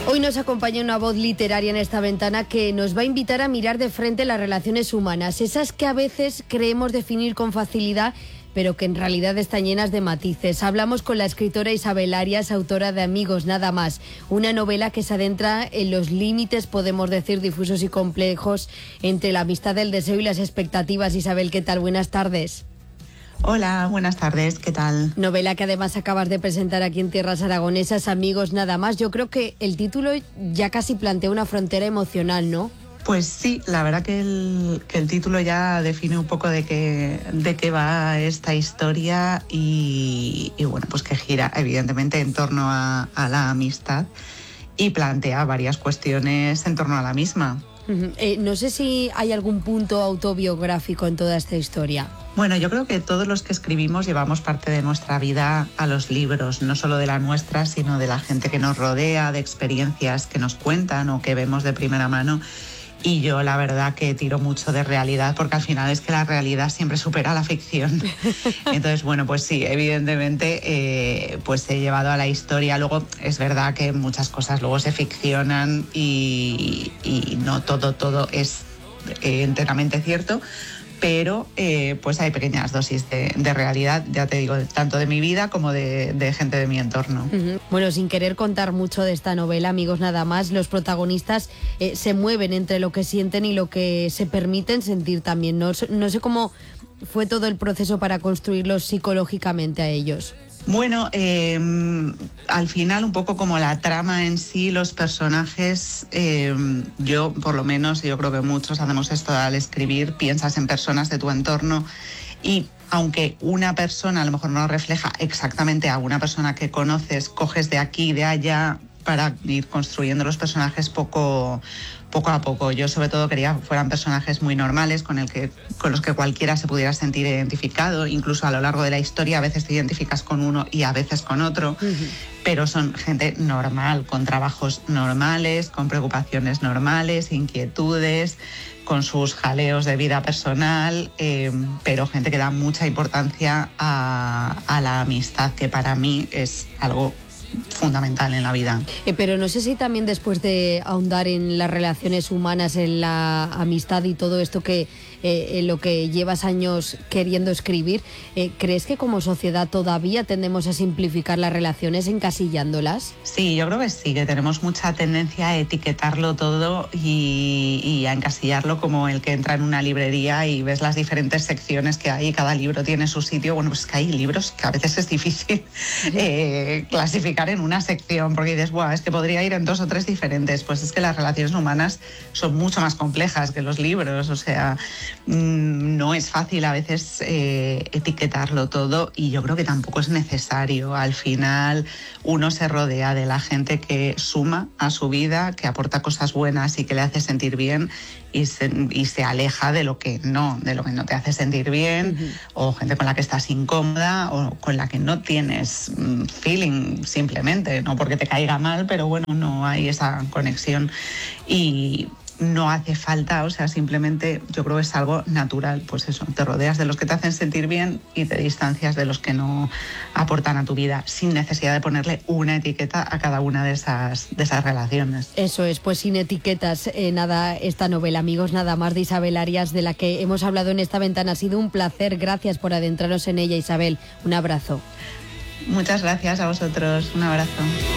Hoy nos acompaña una voz literaria en esta ventana que nos va a invitar a mirar de frente las relaciones humanas, esas que a veces creemos definir con facilidad, pero que en realidad están llenas de matices. Hablamos con la escritora Isabel Arias, autora de Amigos nada más, una novela que se adentra en los límites, podemos decir, difusos y complejos entre la amistad, el deseo y las expectativas. Isabel, ¿qué tal? Buenas tardes. Hola, buenas tardes, ¿qué tal? Novela que además acabas de presentar aquí en tierras aragonesas, Amigos nada más. Yo creo que el título ya casi plantea una frontera emocional, ¿no? Pues sí, la verdad que el título ya define un poco de qué va esta historia y bueno, pues que gira evidentemente en torno a la amistad y plantea varias cuestiones en torno a la misma. No sé si hay algún punto autobiográfico en toda esta historia. Bueno, yo creo que todos los que escribimos llevamos parte de nuestra vida a los libros, no solo de la nuestra, sino de la gente que nos rodea, de experiencias que nos cuentan o que vemos de primera mano. Y yo la verdad que tiro mucho de realidad, porque al final es que la realidad siempre supera la ficción. Entonces, bueno, pues sí, evidentemente pues he llevado a la historia. Luego es verdad que muchas cosas luego se ficcionan y no todo es enteramente cierto. Pero pues hay pequeñas dosis de realidad, ya te digo, tanto de mi vida como de gente de mi entorno. Bueno, sin querer contar mucho de esta novela, Amigos nada más, los protagonistas se mueven entre lo que sienten y lo que se permiten sentir también. No sé cómo fue todo el proceso para construirlos psicológicamente a ellos. Bueno, al final un poco como la trama en sí, los personajes, yo por lo menos, yo creo que muchos hacemos esto al escribir, piensas en personas de tu entorno y aunque una persona a lo mejor no refleja exactamente a una persona que conoces, coges de aquí y de allá para ir construyendo los personajes poco a poco. Yo sobre todo quería que fueran personajes muy normales con los que cualquiera se pudiera sentir identificado. Incluso a lo largo de la historia a veces te identificas con uno y a veces con otro, pero son gente normal, con trabajos normales, con preocupaciones normales, inquietudes, con sus jaleos de vida personal, pero gente que da mucha importancia a la amistad, que para mí es algo fundamental en la vida. Pero no sé si también después de ahondar en las relaciones humanas, en la amistad y todo esto que en lo que llevas años queriendo escribir, ¿crees que como sociedad todavía tendemos a simplificar las relaciones encasillándolas? Sí, yo creo que sí, que tenemos mucha tendencia a etiquetarlo todo y a encasillarlo como el que entra en una librería y ves las diferentes secciones que hay y cada libro tiene su sitio. Bueno, pues que hay libros que a veces es difícil clasificar en una sección porque dices, ¡buah! Es que podría ir en 2 o 3 diferentes. Pues es que las relaciones humanas son mucho más complejas que los libros, o sea, no es fácil a veces etiquetarlo todo y yo creo que tampoco es necesario. Al final uno se rodea de la gente que suma a su vida, que aporta cosas buenas y que le hace sentir bien y se aleja de lo que no te hace sentir bien, o gente con la que estás incómoda o con la que no tienes feeling simplemente, no porque te caiga mal, pero bueno, no hay esa conexión y no hace falta, o sea, simplemente yo creo que es algo natural, pues eso, te rodeas de los que te hacen sentir bien y te distancias de los que no aportan a tu vida, sin necesidad de ponerle una etiqueta a cada una de esas relaciones. Eso es, pues sin etiquetas, nada, esta novela, Amigos nada más, de Isabel Arias, de la que hemos hablado en esta ventana. Ha sido un placer, gracias por adentrarnos en ella, Isabel, un abrazo. Muchas gracias a vosotros, un abrazo.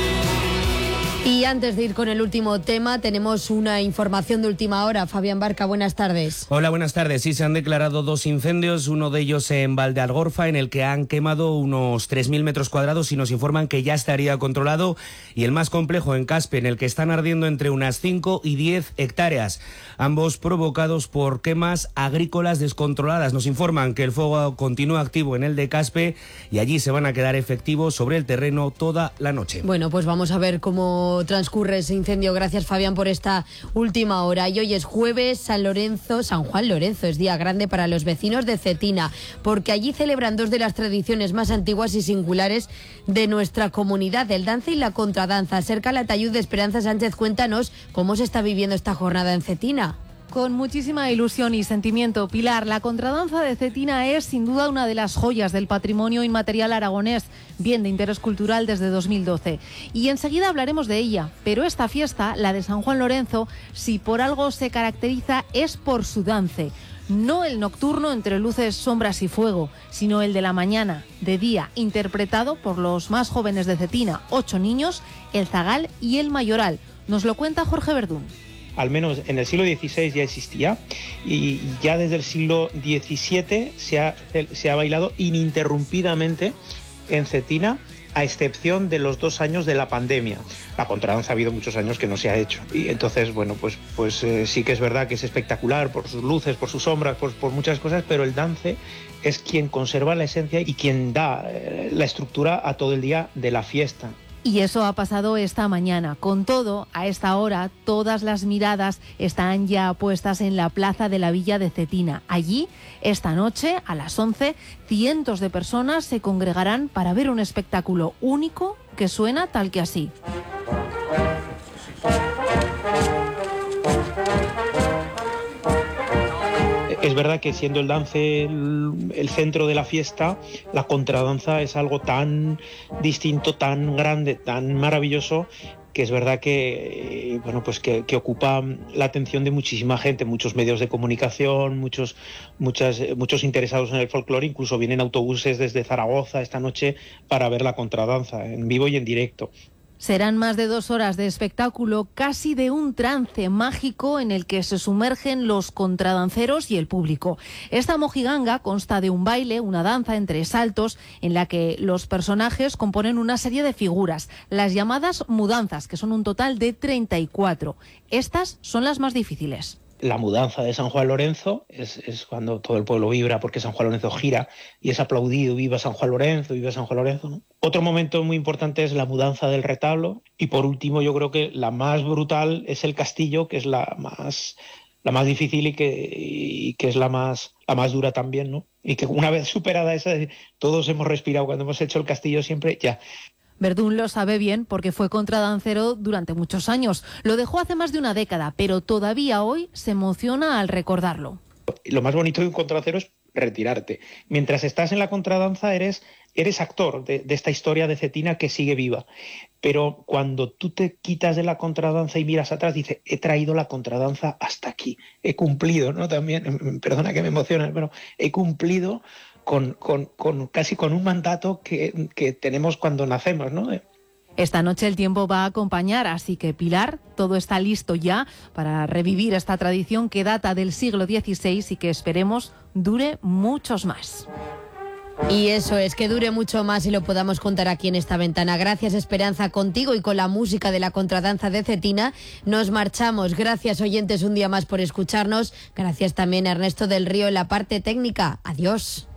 Y antes de ir con el último tema, tenemos una información de última hora. Fabián Barca, buenas tardes. Hola, buenas tardes. Sí, se han declarado 2 incendios, uno de ellos en Valdealgorfa, en el que han quemado unos 3.000 metros cuadrados y nos informan que ya estaría controlado, y el más complejo en Caspe, en el que están ardiendo entre unas 5 y 10 hectáreas, ambos provocados por quemas agrícolas descontroladas. Nos informan que el fuego continúa activo en el de Caspe y allí se van a quedar efectivos sobre el terreno toda la noche. Bueno, pues vamos a ver cómo transcurre ese incendio. Gracias, Fabián, por esta última hora. Y hoy es jueves, San Juan Lorenzo, es día grande para los vecinos de Cetina, porque allí celebran 2 de las tradiciones más antiguas y singulares de nuestra comunidad, el danza y la contradanza. Cerca al ataúd de Esperanza Sánchez, cuéntanos cómo se está viviendo esta jornada en Cetina. con muchísima ilusión y sentimiento. Pilar, la contradanza de Cetina es sin duda una de las joyas del patrimonio inmaterial aragonés, bien de interés cultural desde 2012. Y enseguida hablaremos de ella, pero esta fiesta, la de San Juan Lorenzo, si por algo se caracteriza es por su dance. No el nocturno entre luces, sombras y fuego, sino el de la mañana, de día, interpretado por los más jóvenes de Cetina, 8 niños, el zagal y el mayoral. Nos lo cuenta Jorge Verdún. Al menos en el siglo XVI ya existía y ya desde el siglo XVII se ha bailado ininterrumpidamente en Cetina, a excepción de los 2 años de la pandemia. La contradanza ha habido muchos años que no se ha hecho. Y entonces, bueno, pues sí que es verdad que es espectacular por sus luces, por sus sombras, por muchas cosas, pero el dance es quien conserva la esencia y quien da la estructura a todo el día de la fiesta. Y eso ha pasado esta mañana. Con todo, a esta hora, todas las miradas están ya puestas en la plaza de la Villa de Cetina. Allí, esta noche, a las 11, cientos de personas se congregarán para ver un espectáculo único que suena tal que así. Es verdad que siendo el dance el centro de la fiesta, la contradanza es algo tan distinto, tan grande, tan maravilloso, que es verdad que, bueno, pues que ocupa la atención de muchísima gente, muchos medios de comunicación, muchos interesados en el folclore, incluso vienen autobuses desde Zaragoza esta noche para ver la contradanza en vivo y en directo. Serán más de 2 horas de espectáculo, casi de un trance mágico en el que se sumergen los contradanceros y el público. Esta mojiganga consta de un baile, una danza entre saltos, en la que los personajes componen una serie de figuras, las llamadas mudanzas, que son un total de 34. Estas son las más difíciles. La mudanza de San Juan Lorenzo es cuando todo el pueblo vibra porque San Juan Lorenzo gira y es aplaudido, viva San Juan Lorenzo, viva San Juan Lorenzo, ¿no? Otro momento muy importante es la mudanza del retablo y por último yo creo que la más brutal es el castillo, que es la más difícil y que es la más dura también, ¿no? Y que una vez superada esa, todos hemos respirado cuando hemos hecho el castillo siempre, ya. Verdún lo sabe bien porque fue contradancero durante muchos años. Lo dejó hace más de una década, pero todavía hoy se emociona al recordarlo. Lo más bonito de un contradancero es retirarte. Mientras estás en la contradanza eres actor de esta historia de Cetina que sigue viva. Pero cuando tú te quitas de la contradanza y miras atrás, dices, he traído la contradanza hasta aquí. He cumplido, ¿no? También, perdona que me emocione, pero he cumplido casi con un mandato que tenemos cuando nacemos, ¿no? Esta noche el tiempo va a acompañar, así que Pilar, todo está listo ya para revivir esta tradición que data del siglo XVI y que esperemos dure muchos más. Y eso es, que dure mucho más y lo podamos contar aquí en esta ventana. Gracias, Esperanza, contigo y con la música de la contradanza de Cetina nos marchamos. Gracias, oyentes, un día más por escucharnos. Gracias también a Ernesto del Río en la parte técnica. Adiós.